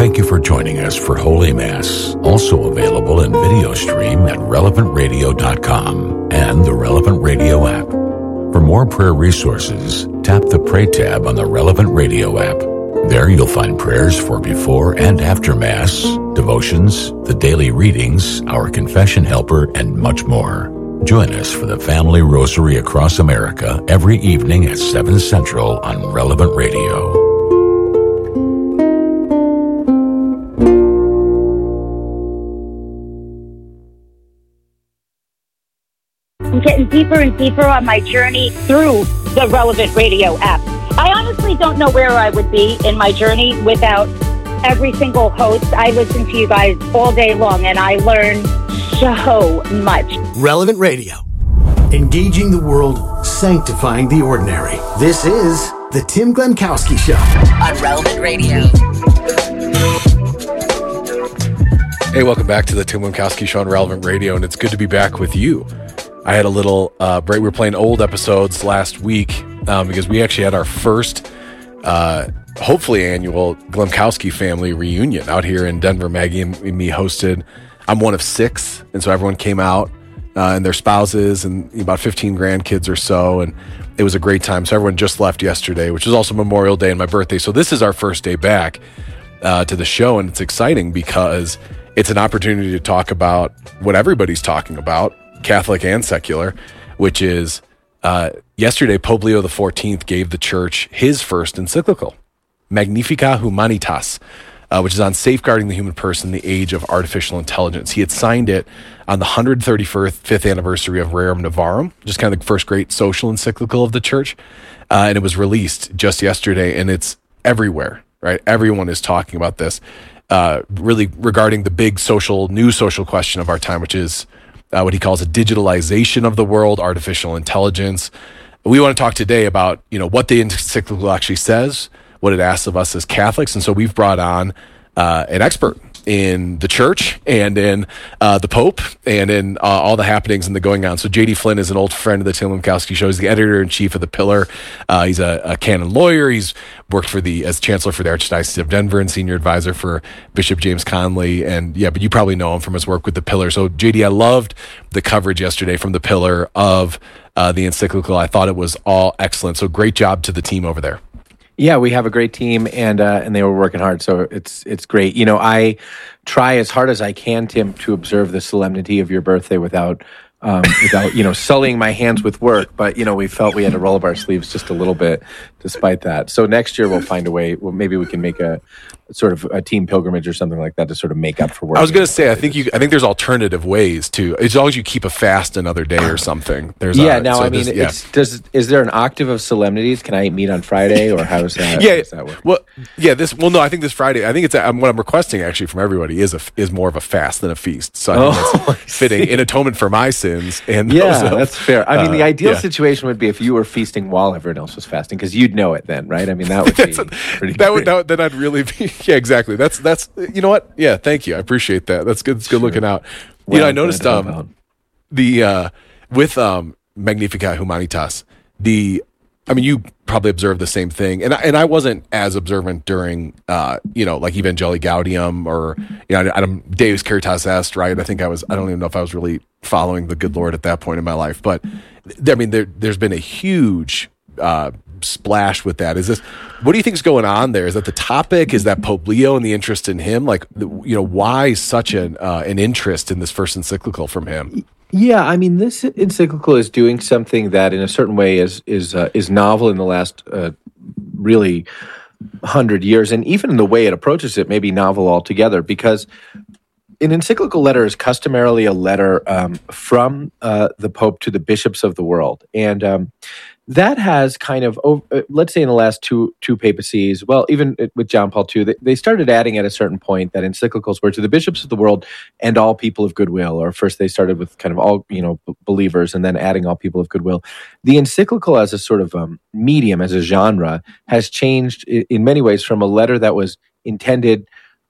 Thank you for joining us for Holy Mass, also available in video stream at relevantradio.com and the Relevant Radio app. For more prayer resources, tap the Pray tab on the Relevant Radio app. There you'll find prayers for before and after Mass, devotions, the daily readings, our confession helper, and much more. Join us for the Family Rosary across America every evening at 7 Central on Relevant Radio. I'm getting deeper and deeper on my journey through the Relevant Radio app. I honestly don't know where I would be in my journey without every single host. I listen to you guys all day long, and I learn so much. Relevant Radio. Engaging the world, sanctifying the ordinary. This is The Tim Glemkowski Show on Relevant Radio. Hey, welcome back to The Tim Glemkowski Show on Relevant Radio, and it's good to be back with you. I had a little break. We were playing old episodes last week because we actually had our first, hopefully annual Glemkowski family reunion out here in Denver. Maggie and me hosted. I'm one of 6, and so everyone came out and their spouses and about 15 grandkids or so, and it was a great time. So everyone just left yesterday, which was also Memorial Day and my birthday. So this is our first day back to the show, and it's exciting because it's an opportunity to talk about what everybody's talking about, Catholic and secular, which is yesterday Pope Leo XIV gave the church his first encyclical, Magnificat Humanitas, which is on safeguarding the human person in the age of artificial intelligence. He had signed it on the 135th anniversary of Rerum Novarum, just kind of the first great social encyclical of the church, and it was released just yesterday, and it's everywhere, right? Everyone is talking about this, really regarding the big new social question of our time, which is what he calls a digitalization of the world, artificial intelligence. We want to talk today about, what the encyclical actually says, what it asks of us as Catholics. And so we've brought on an expert in the church and in the Pope and in all the happenings and the going on. So J.D. Flynn is an old friend of the Tim Glemkowski Show. He's the editor-in-chief of The Pillar. He's a canon lawyer. He's worked as chancellor for the Archdiocese of Denver and senior advisor for Bishop James Conley. But you probably know him from his work with The Pillar. So J.D., I loved the coverage yesterday from The Pillar of the encyclical. I thought it was all excellent. So great job to the team over there. Yeah, we have a great team, and they were working hard, so it's great. I try as hard as I can, Tim, to observe the solemnity of your birthday without sullying my hands with work. But we felt we had to roll up our sleeves just a little bit, despite that. So next year we'll find a way. Well, maybe we can make a sort of a team pilgrimage or something like that to sort of make up for work. I was going to say, I think there's alternative ways to, as long as you keep a fast another day or something. Is there an octave of solemnities? Can I meet on Friday, or how does that? How does that work? No, I think this Friday. I think it's what I'm requesting actually from everybody is more of a fast than a feast. So I think that's fitting in atonement for my sins. And that's fair. I mean, the ideal situation would be if you were feasting while everyone else was fasting, because you'd know it then, right? I mean, that would be pretty. Then I'd really be. Yeah, exactly. That's you know what? Yeah, thank you. I appreciate that. That's good. It's good looking out. Well, I noticed with Magnificat Humanitas, you probably observed the same thing, and I wasn't as observant during like Evangelii Gaudium or Deus Caritas Est, right? I don't even know if I was really following the good Lord at that point in my life, but there's been a huge splash with that. What do you think is going on there? Is that the topic? Is that Pope Leo and the interest in him? Why such an interest in this first encyclical from him? Yeah, this encyclical is doing something that, in a certain way, is novel in the last really 100 years, and even in the way it approaches it, may be novel altogether. Because an encyclical letter is customarily a letter from the Pope to the bishops of the world, and that has kind of, let's say in the last two papacies, well, even with John Paul II, they started adding at a certain point that encyclicals were to the bishops of the world and all people of goodwill. Or first they started with kind of all, believers, and then adding all people of goodwill. The encyclical as a sort of medium, as a genre, has changed in many ways from a letter that was intended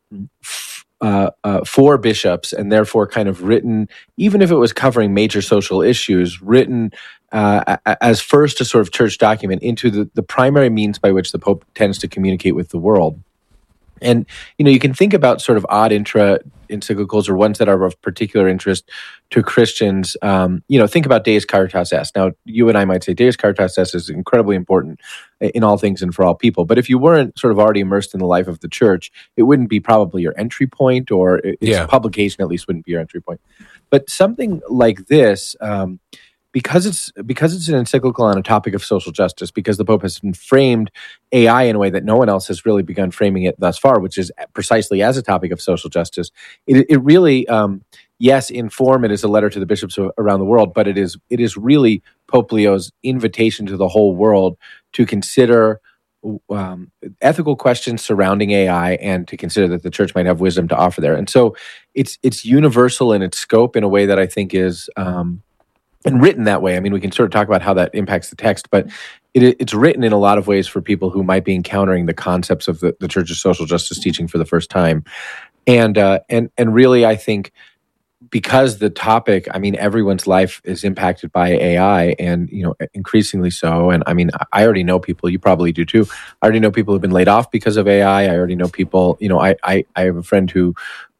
for bishops, and therefore kind of written, even if it was covering major social issues, written as first a sort of church document, into the primary means by which the Pope tends to communicate with the world. And, you can think about sort of odd encyclicals or ones that are of particular interest to Christians. Think about Deus Caritas Est. Now, you and I might say Deus Caritas Est is incredibly important in all things and for all people. But if you weren't sort of already immersed in the life of the church, it wouldn't be probably your entry point, or its publication at least wouldn't be your entry point. But something like this, because it's an encyclical on a topic of social justice, because the Pope has framed AI in a way that no one else has really begun framing it thus far, which is precisely as a topic of social justice, it really, yes, in form, it is a letter to the bishops around the world, but it is really Pope Leo's invitation to the whole world to consider ethical questions surrounding AI and to consider that the church might have wisdom to offer there. And so it's universal in its scope in a way that I think is... and written that way. I mean, we can sort of talk about how that impacts the text, but it's written in a lot of ways for people who might be encountering the concepts of the Church's social justice teaching for the first time. And really, I think because the topic, I mean, everyone's life is impacted by AI, and increasingly so. And I mean, I already know people. You probably do too. I already know people who've been laid off because of AI. I already know people. I have a friend who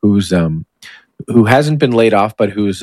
hasn't been laid off, but who's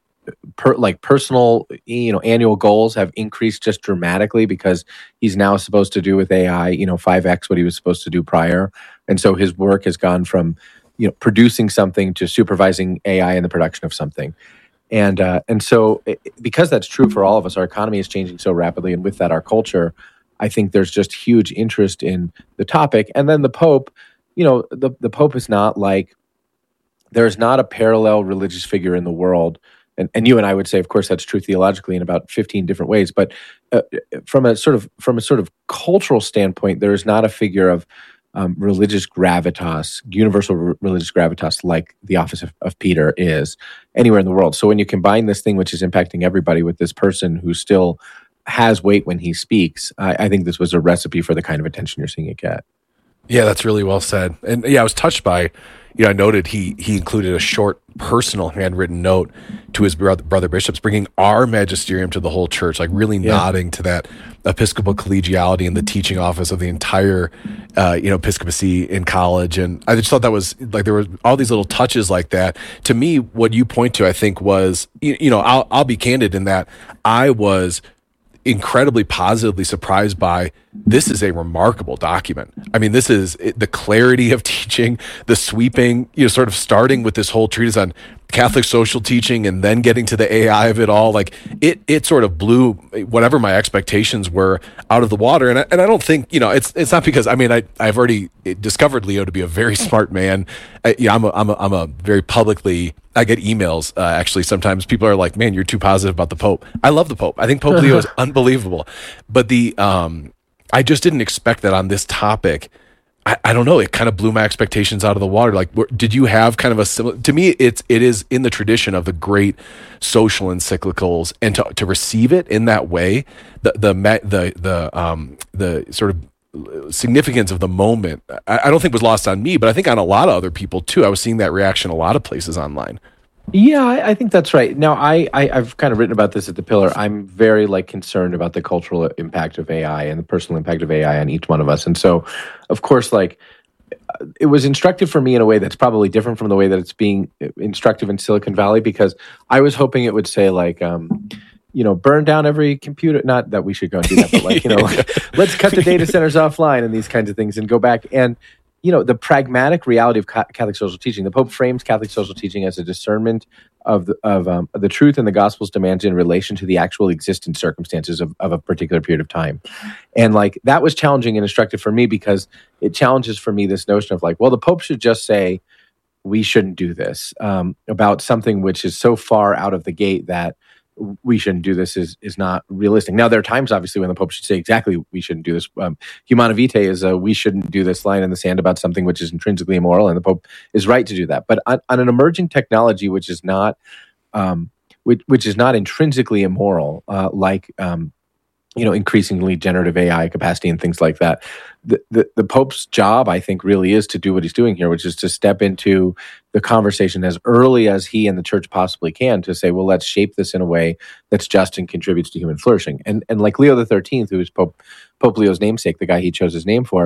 personal, annual goals have increased just dramatically because he's now supposed to do with AI, 5x what he was supposed to do prior. And so his work has gone from, producing something to supervising AI in the production of something. And so because that's true for all of us, our economy is changing so rapidly. And with that, our culture, I think there's just huge interest in the topic. And then the Pope, the Pope is not like, there's not a parallel religious figure in the world. And you and I would say, of course, that's true theologically in about 15 different ways. But from a sort of cultural standpoint, there is not a figure of religious gravitas, universal religious gravitas, like the office of Peter is anywhere in the world. So when you combine this thing, which is impacting everybody, with this person who still has weight when he speaks, I think this was a recipe for the kind of attention you're seeing it get. Yeah, that's really well said. And I was touched by, I noted he included a short personal handwritten note to his brother bishops, bringing our magisterium to the whole church, like really nodding to that episcopal collegiality and the teaching office of the entire, episcopacy in college. And I just thought that was like, there were all these little touches like that. To me, what you point to, I think was, I'll be candid in that I was incredibly positively surprised by, this is a remarkable document. I mean, this is the clarity of teaching, the sweeping, sort of starting with this whole treatise on Catholic social teaching and then getting to the AI of it all. Like it sort of blew whatever my expectations were out of the water. And I don't think, it's not because, I've already discovered Leo to be a very smart man. I'm a very publicly, I get emails, actually, sometimes people are like, man, you're too positive about the Pope. I love the Pope. I think Pope Leo is unbelievable. But I just didn't expect that on this topic. I don't know. It kind of blew my expectations out of the water. Like, did you have kind of a similar? To me, it is in the tradition of the great social encyclicals, and to receive it in that way, the sort of significance of the moment, I don't think was lost on me, but I think on a lot of other people too. I was seeing that reaction a lot of places online. Yeah, I think that's right. Now, I've kind of written about this at The Pillar. I'm very concerned about the cultural impact of AI and the personal impact of AI on each one of us. And so, of course, it was instructive for me in a way that's probably different from the way that it's being instructive in Silicon Valley, because I was hoping it would say burn down every computer. Not that we should go and do that, but let's cut the data centers offline and these kinds of things and go back. And the pragmatic reality of Catholic social teaching. The Pope frames Catholic social teaching as a discernment of the truth and the Gospel's demands in relation to the actual existent circumstances of a particular period of time. And that was challenging and instructive for me, because it challenges for me this notion of the Pope should just say, we shouldn't do this, about something which is so far out of the gate that we shouldn't do this is not realistic. Now, there are times, obviously, when the Pope should say exactly we shouldn't do this. Humana Vitae is we shouldn't do this line in the sand about something which is intrinsically immoral, and the Pope is right to do that. But on an emerging technology which is not intrinsically immoral, increasingly generative AI capacity and things like that, the Pope's job, I think, really is to do what he's doing here, which is to step into the conversation as early as he and the church possibly can to say, well, let's shape this in a way that's just and contributes to human flourishing. And like Leo XIII, who is Pope Leo's namesake, the guy he chose his name for,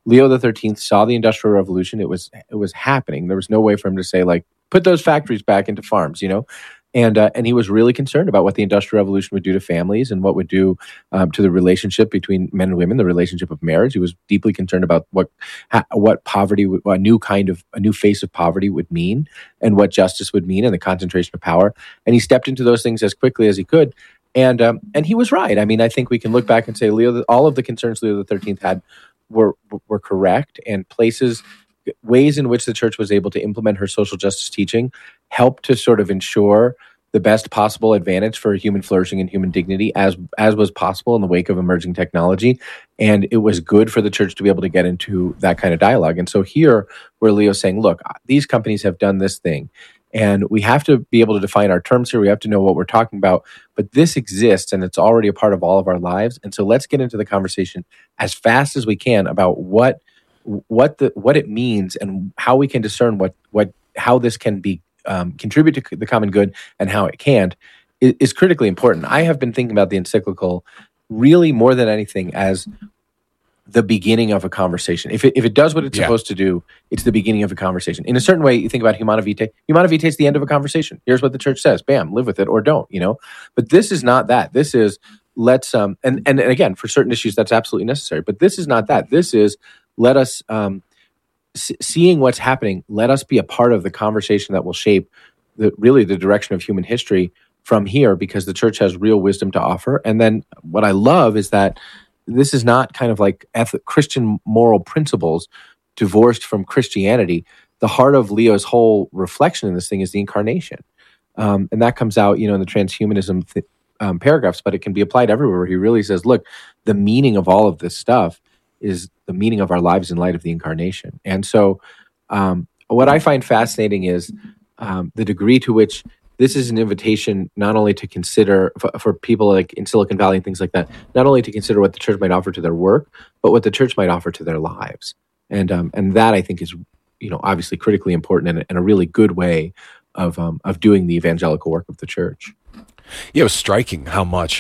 Leo XIII saw the Industrial Revolution. It was happening. There was no way for him to say, like, put those factories back into farms, And he was really concerned about what the Industrial Revolution would do to families and what would do to the relationship between men and women, the relationship of marriage. He was deeply concerned about what poverty, a new face of poverty would mean, and what justice would mean, and the concentration of power. And he stepped into those things as quickly as he could. And he was right. I mean, I think we can look back and say all of the concerns Leo XIII had were correct, and ways in which the church was able to implement her social justice teaching helped to sort of ensure the best possible advantage for human flourishing and human dignity as was possible in the wake of emerging technology. And it was good for the church to be able to get into that kind of dialogue. And so here, where Leo's saying, look, these companies have done this thing, and we have to be able to define our terms here. We have to know what we're talking about. But this exists, and it's already a part of all of our lives. And so let's get into the conversation as fast as we can about what it means and how we can discern how this can be contribute to the common good and how it can't is critically important. I have been thinking about the encyclical really more than anything as the beginning of a conversation. If it does what it's supposed to do, it's the beginning of a conversation. In a certain way, you think about Humana Vitae. Humana Vitae is the end of a conversation. Here's what the church says. Bam, live with it or don't. But this is not that. This is let's and again, for certain issues that's absolutely necessary. But this is not that. This is let us seeing what's happening. Let us be a part of the conversation that will shape the direction of human history from here, because the church has real wisdom to offer. And then what I love is that this is not kind of like Christian moral principles divorced from Christianity. The heart of Leo's whole reflection in this thing is the incarnation. And that comes out, in the transhumanism paragraphs, but it can be applied everywhere. He really says, look, the meaning of all of this stuff is the meaning of our lives in light of the incarnation. And so what I find fascinating is the degree to which this is an invitation not only to consider, for people like in Silicon Valley and things like that, not only to consider what the church might offer to their work, but what the church might offer to their lives. And that, I think, is obviously critically important and a really good way of doing the evangelical work of the church. Yeah, it was striking how much,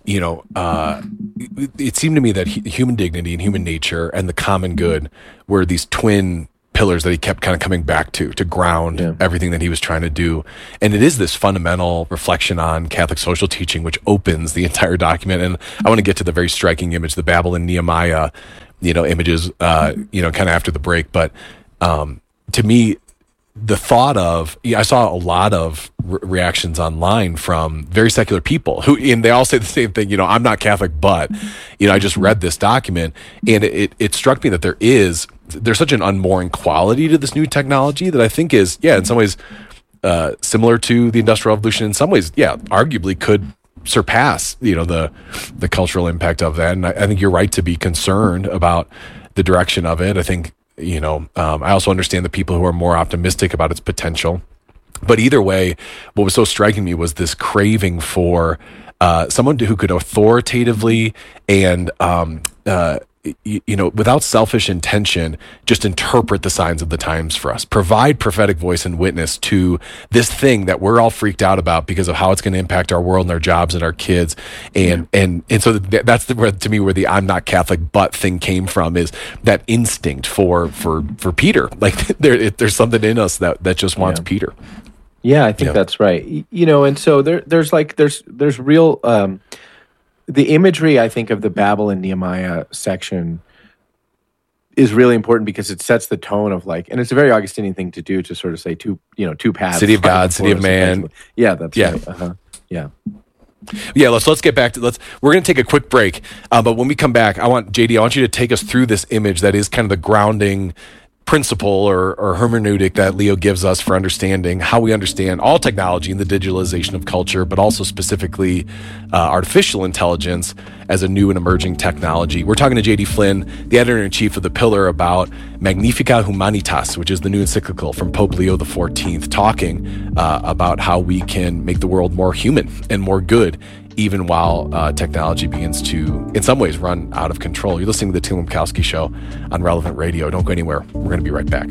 it seemed to me that human dignity and human nature and the common good were these twin pillars that he kept kind of coming back to ground everything that he was trying to do. And it is this fundamental reflection on Catholic social teaching, which opens the entire document. And I want to get to the very striking image, the Babel and Nehemiah, images, kind of after the break. But to me, the thought of, I saw a lot of reactions online from very secular people and they all say the same thing, I'm not Catholic, but, I just read this document, and it struck me that there's such an unmooring quality to this new technology that I think is, in some ways, similar to the Industrial Revolution. In some ways, arguably could surpass, the cultural impact of that. And I think you're right to be concerned about the direction of it. I think, I also understand the people who are more optimistic about its potential. But either way, what was so striking me was this craving for someone who could authoritatively and, without selfish intention, just interpret the signs of the times for us, provide prophetic voice and witness to this thing that we're all freaked out about because of how it's going to impact our world and our jobs and our kids. And so that's to me where the I'm not Catholic but thing came from, is that instinct for Peter. Like there's something in us that just wants Peter. Yeah, I think that's right. And so there's real, the imagery, I think, of the Babel and Nehemiah section is really important because it sets the tone of and it's a very Augustinian thing to do, to sort of say two paths. City of God, city of man. Yeah, that's right. Uh-huh. Yeah. Yeah, let's get back to we're going to take a quick break, but when we come back, I want you to take us through this image that is kind of the grounding principle or hermeneutic that Leo gives us for understanding how we understand all technology and the digitalization of culture, but also specifically artificial intelligence as a new and emerging technology. We're talking to J.D. Flynn, the editor-in-chief of The Pillar, about Magnificat Humanitas, which is the new encyclical from Pope Leo XIV, talking about how we can make the world more human and more good, even while technology begins to, in some ways, run out of control. You're listening to the Tim Lemkowski Show on Relevant Radio. Don't go anywhere. We're going to be right back.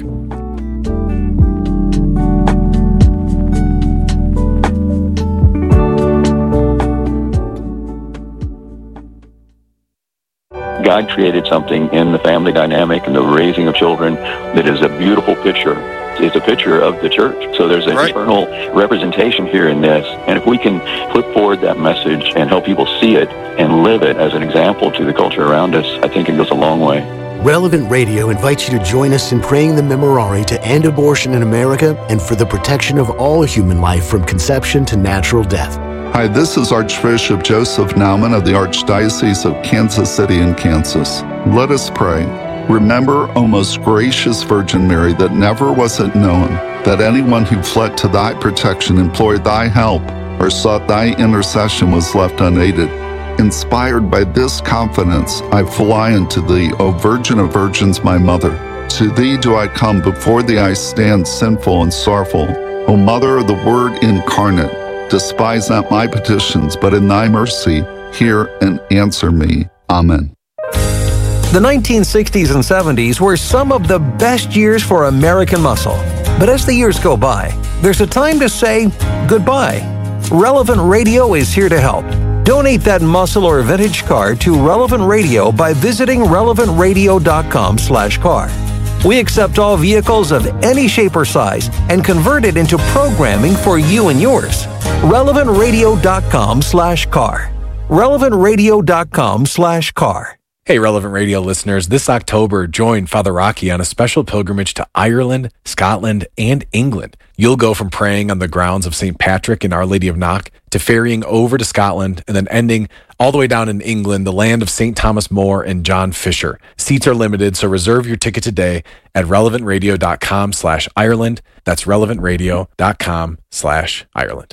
God created something in the family dynamic and the raising of children that is a beautiful picture. It's a picture of the church. So there's an eternal representation here in this. And if we can put forward that message and help people see it and live it as an example to the culture around us, I think it goes a long way. Relevant Radio invites you to join us in praying the Memorare to end abortion in America and for the protection of all human life from conception to natural death. Hi, this is Archbishop Joseph Naumann of the Archdiocese of Kansas City in Kansas. Let us pray. Remember, O most gracious Virgin Mary, that never was it known that anyone who fled to thy protection, implored thy help, or sought thy intercession was left unaided. Inspired by this confidence, I fly unto thee, O Virgin of Virgins, my Mother. To thee do I come, before thee I stand sinful and sorrowful. O Mother of the Word incarnate, despise not my petitions, but in thy mercy hear and answer me. Amen. The 1960s and 70s were some of the best years for American muscle. But as the years go by, there's a time to say goodbye. Relevant Radio is here to help. Donate that muscle or vintage car to Relevant Radio by visiting relevantradio.com/car. We accept all vehicles of any shape or size and convert it into programming for you and yours. relevantradio.com/car. relevantradio.com/car. Hey, Relevant Radio listeners, this October, join Father Rocky on a special pilgrimage to Ireland, Scotland, and England. You'll go from praying on the grounds of St. Patrick and Our Lady of Knock to ferrying over to Scotland and then ending all the way down in England, the land of St. Thomas More and John Fisher. Seats are limited, so reserve your ticket today at relevantradio.com/Ireland. That's relevantradio.com/Ireland.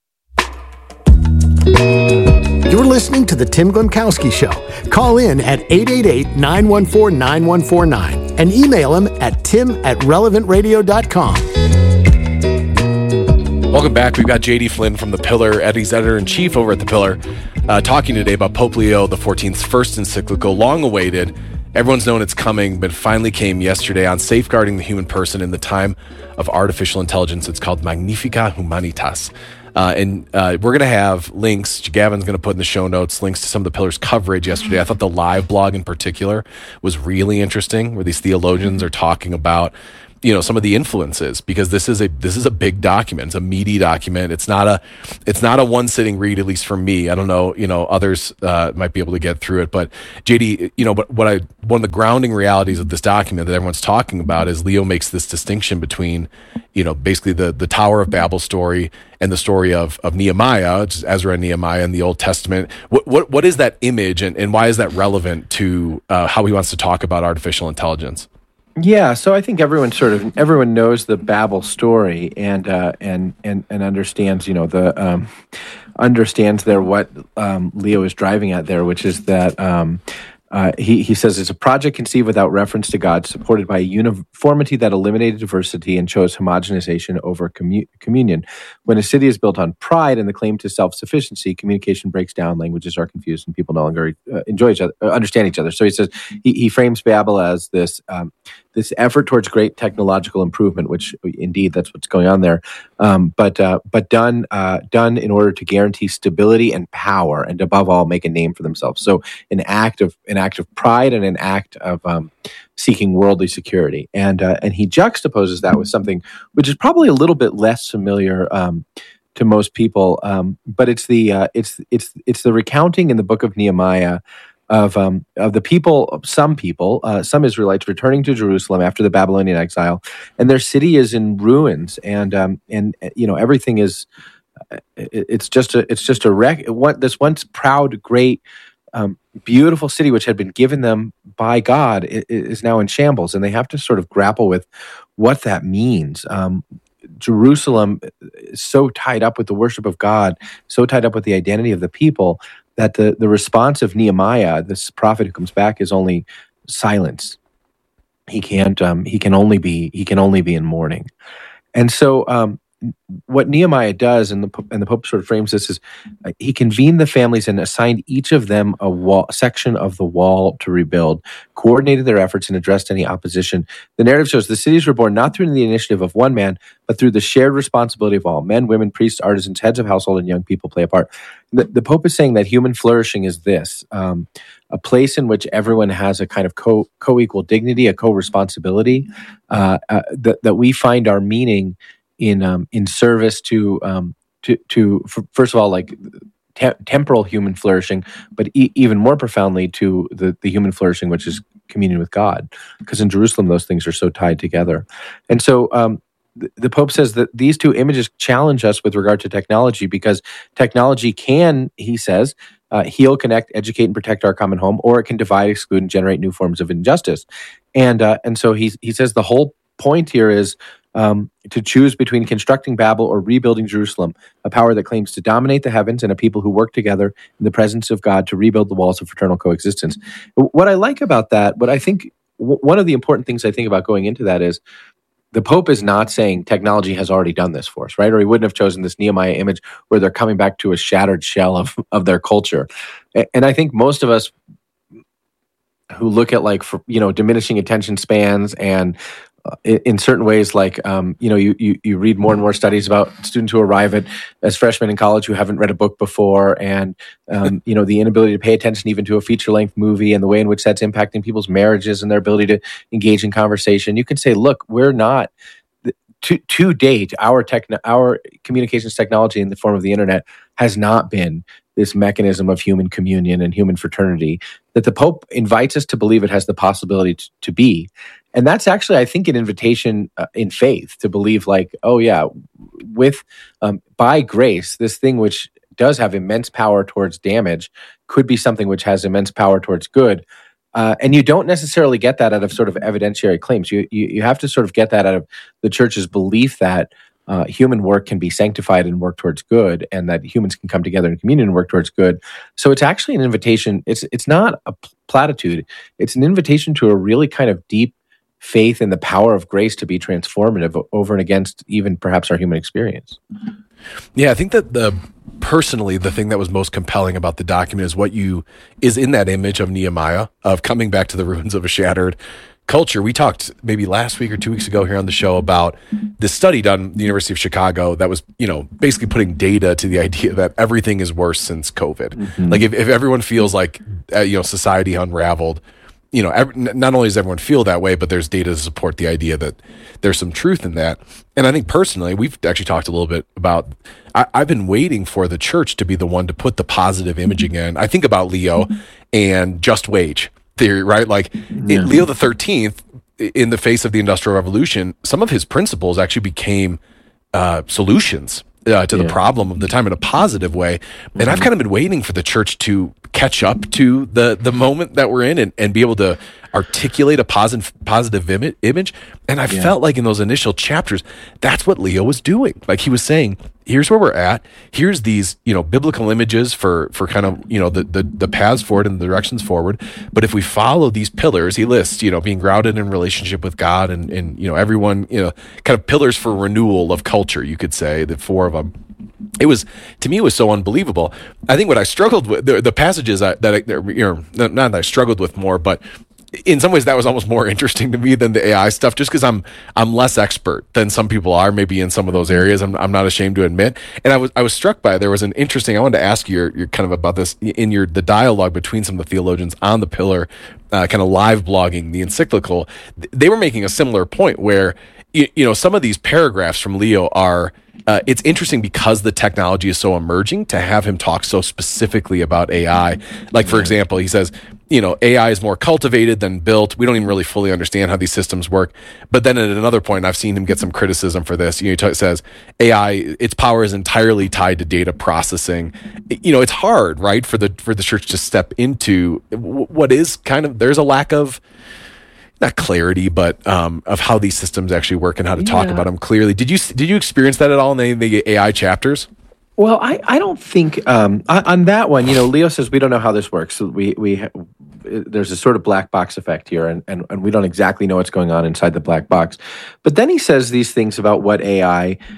You're listening to The Tim Glemkowski Show. Call in at 888-914-9149 and email him at tim@relevantradio.com. Welcome back. We've got J.D. Flynn from The Pillar, Eddie's editor-in-chief over at The Pillar, talking today about Pope Leo XIV's first encyclical, long awaited. Everyone's known it's coming, but finally came yesterday on safeguarding the human person in the time of artificial intelligence. It's called Magnificat Humanitas. And we're going to have links. Gavin's going to put in the show notes links to some of the Pillar's coverage yesterday. I thought the live blog in particular was really interesting, where these theologians are talking about, you know, some of the influences, because this is a big document. It's a meaty document. It's not a one sitting read, at least for me. I don't know, others might be able to get through it. But JD, but one of the grounding realities of this document that everyone's talking about is Leo makes this distinction between, basically the Tower of Babel story and the story of Nehemiah, which is Ezra and Nehemiah in the Old Testament. What is that image, and why is that relevant to how he wants to talk about artificial intelligence? Yeah, so I think everyone knows the Babel story and understands, understands there what Leo is driving at there, which is that he says it's a project conceived without reference to God, supported by a uniformity that eliminated diversity and chose homogenization over communion. When a city is built on pride and the claim to self-sufficiency, communication breaks down, languages are confused, and people no longer understand each other. So he says he frames Babel as this effort towards great technological improvement, which indeed that's what's going on there, but done in order to guarantee stability and power, and above all, make a name for themselves. So an act of pride and an act of seeking worldly security, and he juxtaposes that with something which is probably a little bit less familiar to most people, but it's the recounting in the book of Nehemiah of the people, some Israelites returning to Jerusalem after the Babylonian exile, and their city is in ruins, and everything is it's just a wreck. This once proud, great, beautiful city, which had been given them by God, is now in shambles, and they have to sort of grapple with what that means. Jerusalem is so tied up with the worship of God, so tied up with the identity of the people, that the response of Nehemiah, this prophet who comes back, is only silence. He can only be in mourning. And so what Nehemiah does, and the Pope sort of frames this, is he convened the families and assigned each of them a section of the wall to rebuild, coordinated their efforts, and addressed any opposition. The narrative shows the cities were born not through the initiative of one man, but through the shared responsibility of all. Men, women, priests, artisans, heads of household, and young people play a part. The Pope is saying that human flourishing is this, a place in which everyone has a kind of co-equal dignity, a co-responsibility, that we find our meaning in service to first of all, like temporal human flourishing, but even more profoundly to the human flourishing, which is communion with God. Because in Jerusalem, those things are so tied together. And so the Pope says that these two images challenge us with regard to technology, because technology can, he says, heal, connect, educate, and protect our common home, or it can divide, exclude, and generate new forms of injustice. And so he says the whole point here is to choose between constructing Babel or rebuilding Jerusalem, a power that claims to dominate the heavens and a people who work together in the presence of God to rebuild the walls of fraternal coexistence. What I like about that, what I think, one of the important things I think about going into that is, the Pope is not saying technology has already done this for us, right? Or he wouldn't have chosen this Nehemiah image where they're coming back to a shattered shell of their culture. And I think most of us who look at diminishing attention spans and in certain ways, you read more and more studies about students who arrive as freshmen in college who haven't read a book before, and the inability to pay attention even to a feature-length movie, and the way in which that's impacting people's marriages and their ability to engage in conversation. You can say, look, we're not to date, our communications technology in the form of the internet has not been this mechanism of human communion and human fraternity that the Pope invites us to believe it has the possibility to be. And that's actually, I think, an invitation in faith to believe, by grace, this thing which does have immense power towards damage could be something which has immense power towards good. And you don't necessarily get that out of sort of evidentiary claims. You have to sort of get that out of the church's belief that human work can be sanctified and work towards good, and that humans can come together in communion and work towards good. So it's actually an invitation. It's not a platitude. It's an invitation to a really kind of deep faith in the power of grace to be transformative over and against even perhaps our human experience. Yeah, I think that personally, the thing that was most compelling about the document is in that image of Nehemiah, of coming back to the ruins of a shattered culture. We talked maybe last week or 2 weeks ago here on the show about this study done at the University of Chicago that was, basically putting data to the idea that everything is worse since COVID. Mm-hmm. Like if everyone feels like, society unraveled, not only does everyone feel that way, but there's data to support the idea that there's some truth in that. And I think personally, we've actually talked a little bit about, I've been waiting for the church to be the one to put the positive imaging in. I think about Leo and just wage theory, right? Leo the 13th, in the face of the Industrial Revolution, some of his principles actually became solutions to the problem of the time in a positive way. And I've kind of been waiting for the church to catch up to the moment that we're in and be able to articulate a positive image. And I felt like in those initial chapters, that's what Leo was doing. Like he was saying, here's where we're at. Here's these, biblical images for kind of, the paths forward and the directions forward. But if we follow these pillars, he lists, being grounded in relationship with God and everyone, kind of pillars for renewal of culture, you could say, the four of them. To me, it was so unbelievable. I think what I struggled with, the passages not that I struggled with more, but in some ways that was almost more interesting to me than the AI stuff, just because I'm less expert than some people are maybe in some of those areas. I'm not ashamed to admit. And I was struck by, there was an interesting, I wanted to ask you your kind of about this in the dialogue between some of the theologians on the pillar, kind of live blogging the encyclical. They were making a similar point where, some of these paragraphs from Leo are, it's interesting because the technology is so emerging to have him talk so specifically about AI. Like, for example, he says, AI is more cultivated than built. We don't even really fully understand how these systems work. But then at another point, I've seen him get some criticism for this. He says AI, its power is entirely tied to data processing. It's hard, right, for the church to step into what is kind of, there's a lack of, not clarity, but of how these systems actually work and how to talk about them clearly. Did you experience that at all in any of the AI chapters? Well, I don't think on that one. Leo says we don't know how this works. So there's a sort of black box effect here, and we don't exactly know what's going on inside the black box. But then he says these things about what AI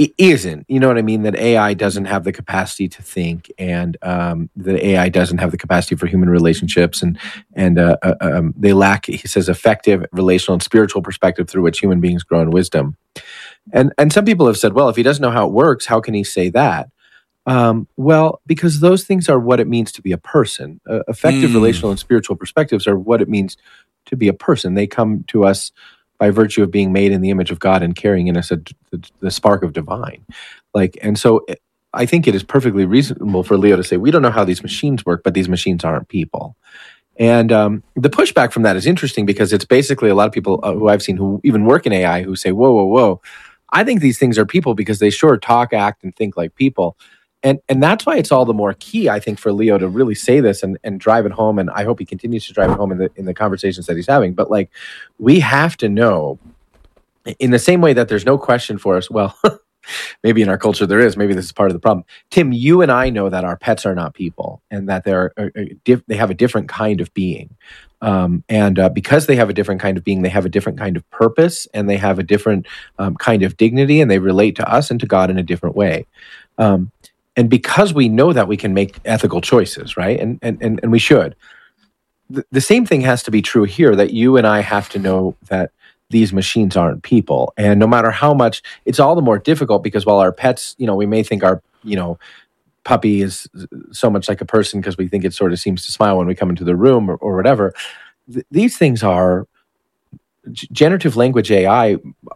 it isn't. You know what I mean? That AI doesn't have the capacity to think, and that AI doesn't have the capacity for human relationships, and they lack, he says, effective relational and spiritual perspective through which human beings grow in wisdom. And some people have said, well, if he doesn't know how it works, how can he say that? Well, because those things are what it means to be a person. Effective relational and spiritual perspectives are what it means to be a person. They come to us by virtue of being made in the image of God and carrying in us the spark of divine. And so I think it is perfectly reasonable for Leo to say, we don't know how these machines work, but these machines aren't people. And the pushback from that is interesting because it's basically a lot of people who I've seen who even work in AI who say, whoa, I think these things are people because they sure talk, act, and think like people. And that's why it's all the more key, I think, for Leo to really say this and drive it home. And I hope he continues to drive it home in the conversations that he's having. But we have to know, in the same way that there's no question for us, well, maybe in our culture there is, maybe this is part of the problem. Tim, you and I know that our pets are not people and that they have a different kind of being. And because they have a different kind of being, they have a different kind of purpose, and they have a different kind of dignity, and they relate to us and to God in a different way. And because we know that, we can make ethical choices, right? And we should. The same thing has to be true here, that you and I have to know that these machines aren't people. And no matter how much, it's all the more difficult because while our pets, we may think our, puppy is so much like a person because we think it sort of seems to smile when we come into the room or whatever. These things are, generative language AI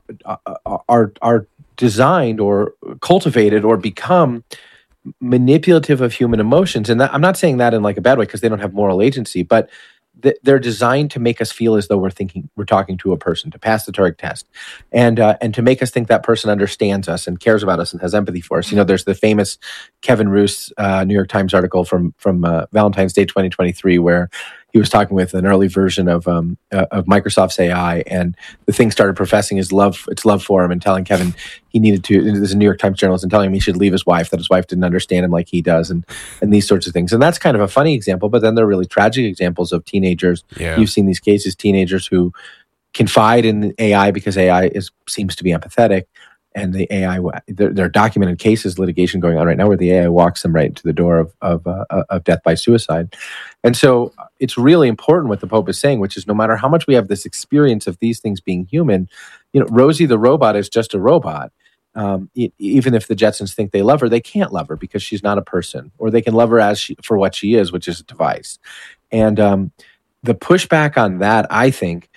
are designed or cultivated or become manipulative of human emotions. And I'm not saying that in a bad way because they don't have moral agency, but they're designed to make us feel as though we're talking to a person, to pass the Turing test, and to make us think that person understands us and cares about us and has empathy for us. There's the famous Kevin Roose New York Times article from Valentine's Day 2023 where he was talking with an early version of Microsoft's AI, and the thing started professing its love for him and telling Kevin he needed to. There's a New York Times journalist and telling him he should leave his wife, that his wife didn't understand him like he does, and these sorts of things. And that's kind of a funny example, but then there are really tragic examples of teenagers. Yeah. You've seen these cases, teenagers who confide in AI because AI seems to be empathetic. And the AI, there are documented cases, litigation going on right now where the AI walks them right into the door of death by suicide. And so it's really important what the Pope is saying, which is no matter how much we have this experience of these things being human, Rosie the robot is just a robot. Even if the Jetsons think they love her, they can't love her because she's not a person, or they can love her for what she is, which is a device. And the pushback on that, I think,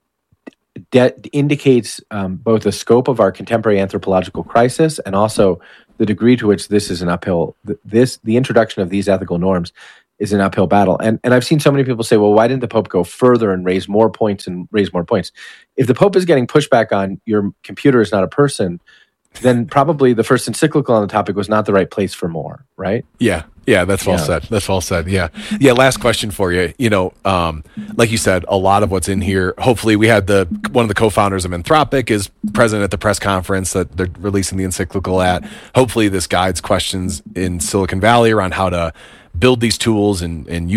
indicates both the scope of our contemporary anthropological crisis and also the degree to which this is an uphill. The introduction of these ethical norms is an uphill battle. And I've seen so many people say, well, why didn't the Pope go further and raise more points? If the Pope is getting pushback on your computer is not a person, then probably the first encyclical on the topic was not the right place for more, right? Yeah, that's well said. That's well said. Yeah. Last question for you. Like you said, a lot of what's in here. Hopefully, we had one of the co-founders of Anthropic is present at the press conference that they're releasing the encyclical at. Hopefully, this guides questions in Silicon Valley around how to build these tools and use